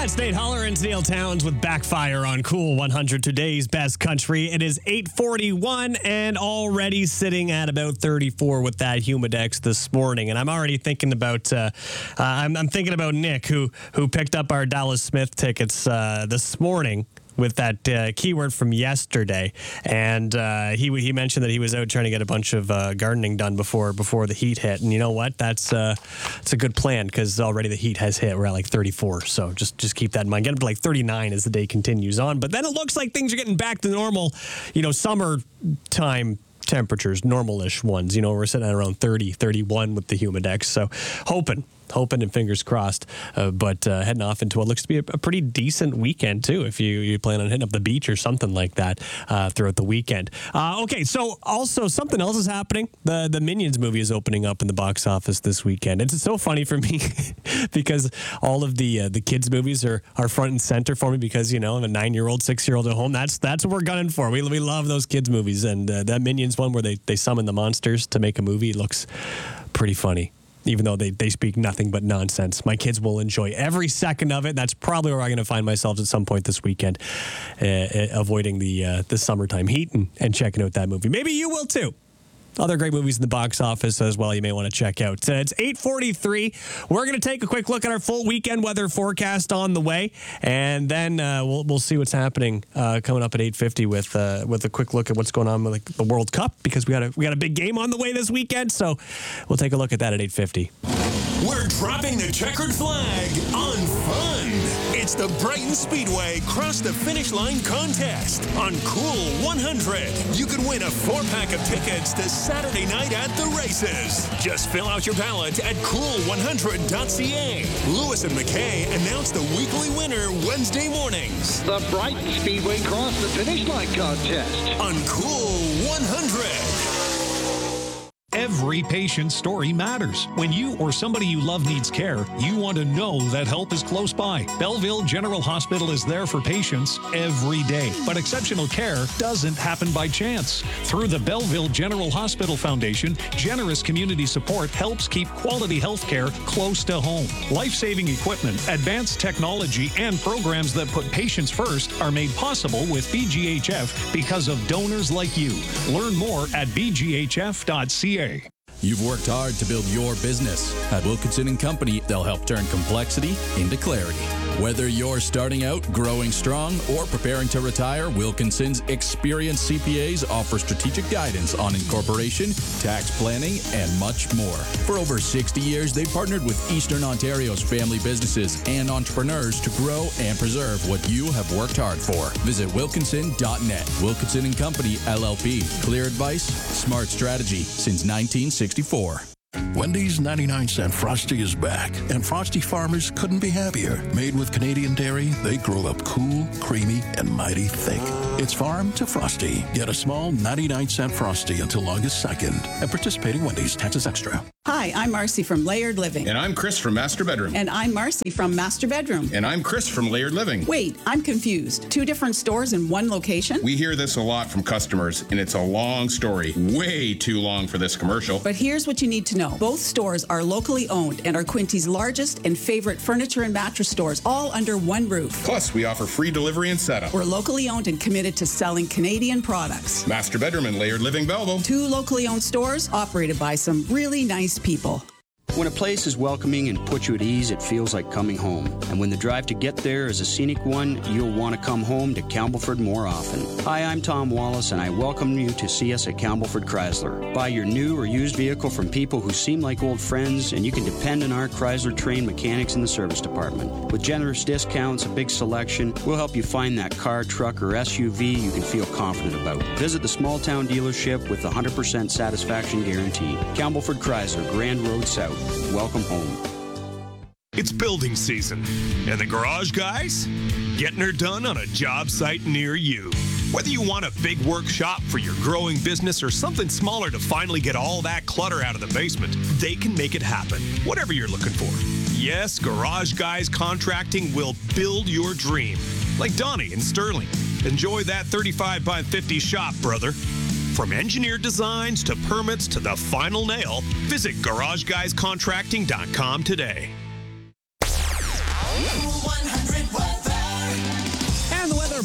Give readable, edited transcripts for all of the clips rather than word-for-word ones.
That's Nate Holler and Neil Towns with Backfire on Cool 100, today's best country. It is 8:41 and already sitting at about 34 with that Humidex this morning. And I'm already thinking about, I'm thinking about Nick, who picked up our Dallas Smith tickets this morning with that keyword from yesterday. And he mentioned that he was out trying to get a bunch of gardening done before the heat hit. And you know what? It's a good plan because already the heat has hit. We're at like 34. So just keep that in mind. Get up to like 39 as the day continues on. But then it looks like things are getting back to normal, summertime temperatures, normal-ish ones. We're sitting at around 30, 31 with the Humidex. So hoping and fingers crossed, but heading off into what looks to be a pretty decent weekend too, if you plan on hitting up the beach or something like that throughout the weekend. Okay, so also something else is happening. The Minions movie is opening up in the box office this weekend. It's so funny for me because all of the kids movies are front and center for me because, I'm a 9-year-old, 6-year-old at home. That's what we're gunning for. We love those kids movies, and that Minions one where they summon the monsters to make a movie looks pretty funny. Even though they speak nothing but nonsense. My kids will enjoy every second of it. That's probably where I'm going to find myself at some point this weekend, avoiding the summertime heat and checking out that movie. Maybe you will too. Other great movies in the box office as well you may want to check out. It's 8:43. We're going to take a quick look at our full weekend weather forecast on the way, and then we'll see what's happening coming up at 8:50 with a quick look at what's going on with the World Cup, because we got a big game on the way this weekend. So we'll take a look at that at 8:50. We're dropping the checkered flag on fun. It's the Brighton Speedway Cross the Finish Line contest on Cool 100. You can win a 4-pack of tickets to Saturday night at the races. Just fill out your ballot at cool100.ca. Lewis and McKay announce the weekly winner Wednesday mornings. The Brighton Speedway Cross the Finish Line contest on Cool 100. Every patient's story matters. When you or somebody you love needs care, you want to know that help is close by. Belleville General Hospital is there for patients every day. But exceptional care doesn't happen by chance. Through the Belleville General Hospital Foundation, generous community support helps keep quality health care close to home. Life-saving equipment, advanced technology, and programs that put patients first are made possible with BGHF because of donors like you. Learn more at bghf.ca. You've worked hard to build your business. At Wilkinson & Company, they'll help turn complexity into clarity. Whether you're starting out, growing strong, or preparing to retire, Wilkinson's experienced CPAs offer strategic guidance on incorporation, tax planning, and much more. For over 60 years, they've partnered with Eastern Ontario's family businesses and entrepreneurs to grow and preserve what you have worked hard for. Visit wilkinson.net. Wilkinson & Company, LLP. Clear advice, smart strategy since 1964. Wendy's 99-cent Frosty is back, and Frosty farmers couldn't be happier. Made with Canadian dairy, they grow up cool, creamy, and mighty thick. It's farm to Frosty. Get a small 99-cent Frosty until August 2nd at participating Wendy's. Taxes extra. Hi, I'm Marcy from Layered Living. And I'm Chris from Master Bedroom. And I'm Marcy from Master Bedroom. And I'm Chris from Layered Living. Wait, I'm confused. 2 different stores in one location? We hear this a lot from customers, and it's a long story. Way too long for this commercial. But here's what you need to know. Both stores are locally owned and are Quinty's largest and favorite furniture and mattress stores, all under one roof. Plus, we offer free delivery and setup. We're locally owned and committed to selling Canadian products. Master Bedroom and Layered Living Belleville. 2 locally owned stores operated by some really nice people. When a place is welcoming and puts you at ease, it feels like coming home. And when the drive to get there is a scenic one, you'll want to come home to Campbellford more often. Hi, I'm Tom Wallace, and I welcome you to see us at Campbellford Chrysler. Buy your new or used vehicle from people who seem like old friends, and you can depend on our Chrysler-trained mechanics in the service department. With generous discounts, a big selection, we'll help you find that car, truck, or SUV you can feel confident about. Visit the small-town dealership with the 100% satisfaction guarantee. Campbellford Chrysler, Grand Road South. Welcome home. It's building season, and the garage guys getting her done on a job site near you. Whether you want a big workshop for your growing business or something smaller to finally get all that clutter out of the basement, they can make it happen, whatever you're looking for. Yes, Garage Guys Contracting will build your dream. Like Donnie in Sterling. Enjoy that 35 by 50 shop, brother. From engineered designs to permits to the final nail, visit GarageGuysContracting.com today. 100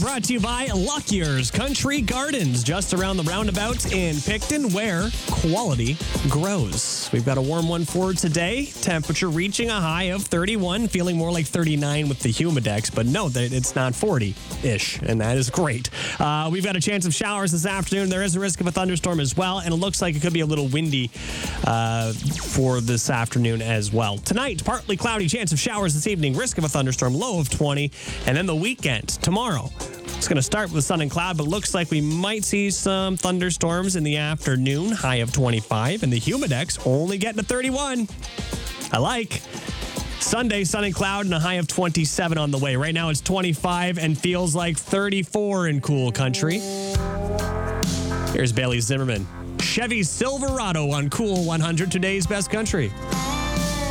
brought to you by Lucky's Country Gardens, just around the roundabout in Picton, where quality grows. We've got a warm one for today. Temperature reaching a high of 31, feeling more like 39 with the Humidex, but no, it's not 40-ish, and that is great. We've got a chance of showers this afternoon. There is a risk of a thunderstorm as well, and it looks like it could be a little windy for this afternoon as well. Tonight, partly cloudy, chance of showers this evening, risk of a thunderstorm, low of 20, and then the weekend, tomorrow. It's going to start with sun and cloud, but looks like we might see some thunderstorms in the afternoon, high of 25, and the Humidex only getting to 31. I like. Sunday, sun and cloud, and a high of 27 on the way. Right now it's 25 and feels like 34 in cool country. Here's Bailey Zimmerman. Chevy Silverado on Cool 100, today's best country.